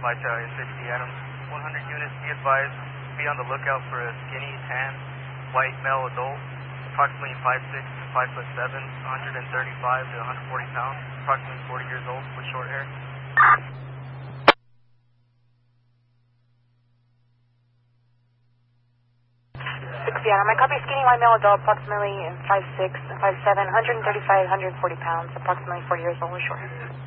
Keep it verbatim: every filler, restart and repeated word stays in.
Vital sixty Adams. one hundred units, be advised, be on the lookout for a skinny, tan, white male adult, approximately five foot six to five foot seven, one hundred thirty-five to one hundred forty pounds, approximately forty years old, with short hair. sixty Adam, I copy skinny white male adult, approximately five foot six, five foot seven, one hundred thirty-five, one hundred forty pounds, approximately forty years old, with short hair.